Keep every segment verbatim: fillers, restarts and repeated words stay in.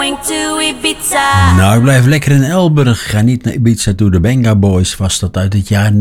To Ibiza. Nou, ik blijf lekker in Elburg. Ga niet naar Ibiza toe. De Benga Boys was dat uit het jaar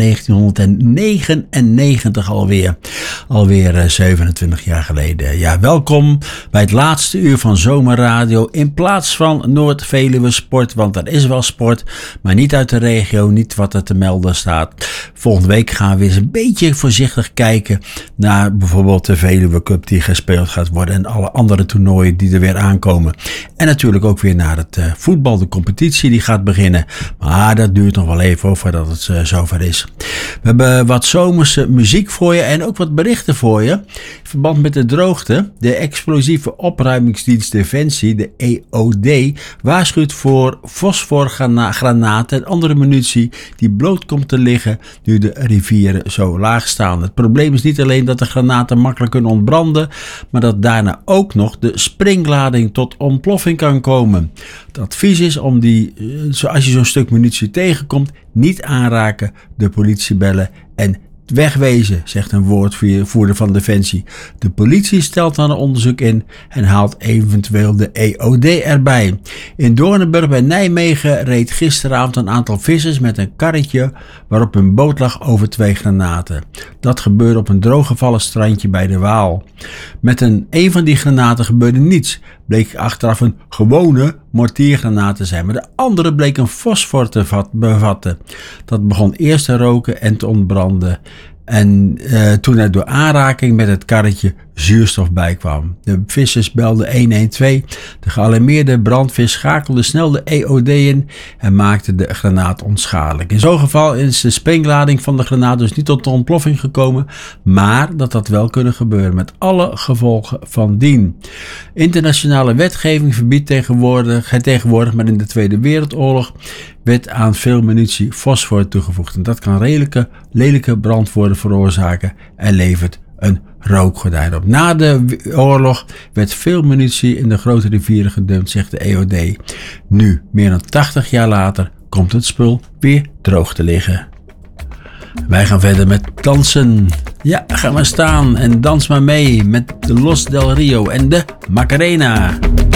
negentienhonderdnegenennegentig alweer. Alweer zevenentwintig jaar geleden. Ja, welkom bij het laatste uur van Zomerradio. In plaats van Noord-Veluwe Sport. Want er is wel sport, maar niet uit de regio. Niet wat er te melden staat. Volgende week gaan we eens een beetje voorzichtig kijken naar bijvoorbeeld de Veluwe Cup die gespeeld gaat worden. En alle andere toernooien die er weer aankomen. En natuurlijk ook weer naar het uh, voetbal, de competitie die gaat beginnen. Maar dat duurt nog wel even voordat het uh, zover is. We hebben wat zomerse muziek voor je en ook wat berichten voor je. In verband met de droogte. De explosieve opruimingsdienst Defensie, de E O D, waarschuwt voor fosforgranaten en andere munitie die bloot komt te liggen nu de rivieren zo laag staan. Het probleem is niet alleen dat de granaten makkelijk kunnen ontbranden, maar dat daarna ook nog de springlading tot ontploffing kan komen. Het advies is om die, als je zo'n stuk munitie tegenkomt, niet aanraken, de politie bellen en wegwezen, zegt een woordvoerder van Defensie. De politie stelt dan een onderzoek in en haalt eventueel de E O D erbij. In Doornenburg bij Nijmegen reed gisteravond een aantal vissers met een karretje waarop een boot lag over twee granaten. Dat gebeurde op een drooggevallen strandje bij de Waal. Met een, een van die granaten gebeurde niets. Bleek achteraf een gewone mortiergranaat te zijn, maar de andere bleek een fosfor te bevatten. Dat begon eerst te roken en te ontbranden. En uh, toen er door aanraking met het karretje zuurstof bijkwam. De vissers belden honderdtwaalf. De gealarmeerde brandweer schakelde snel de E O D in en maakte de granaat onschadelijk. In zo'n geval is de springlading van de granaat dus niet tot de ontploffing gekomen, maar dat had wel kunnen gebeuren met alle gevolgen van dien. Internationale wetgeving verbiedt tegenwoordig, het tegenwoordig, maar in de Tweede Wereldoorlog werd aan veel munitie fosfor toegevoegd. En dat kan redelijke, lelijke brandwoorden veroorzaken en levert een rookgordijn op. Na de oorlog werd veel munitie in de grote rivieren gedumpt, zegt de E O D. Nu, meer dan tachtig jaar later, komt het spul weer droog te liggen. Wij gaan verder met dansen. Ja, ga maar staan en dans maar mee met de Los del Rio en de Macarena.